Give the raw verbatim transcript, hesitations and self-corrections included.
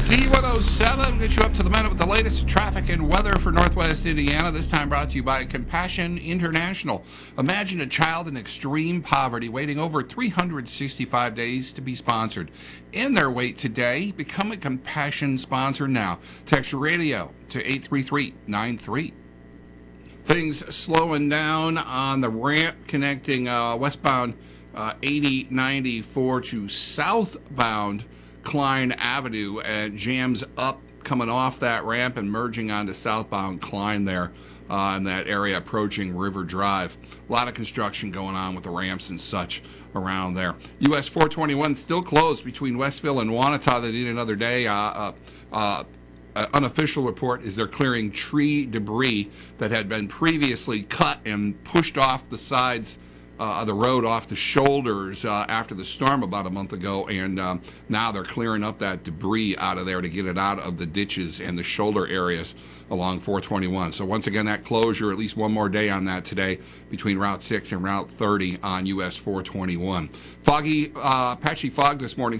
Z one oh seven get you up to the minute with the latest traffic and weather for Northwest Indiana. This time brought to you by Compassion International. Imagine a child in extreme poverty waiting over three hundred sixty-five days to be sponsored. In their wait today, become a Compassion sponsor now. Text radio to eight three three nine three. Things slowing down on the ramp connecting uh, westbound uh, eighty ninety-four to southbound Klein Avenue, and jams up coming off that ramp and merging onto southbound Klein there uh, in that area approaching River Drive. A lot of construction going on with the ramps and such around there. U S four twenty-one still closed between Westville and Wanata. They need another day. Uh, uh, uh, uh, unofficial report is they're clearing tree debris that had been previously cut and pushed off the sides Uh, the road off the shoulders uh, after the storm about a month ago, and um, now they're clearing up that debris out of there to get it out of the ditches and the shoulder areas along four twenty-one. So once again, that closure, at least one more day on that today between Route six and Route thirty on U S four twenty-one. Foggy, uh, patchy fog this morning.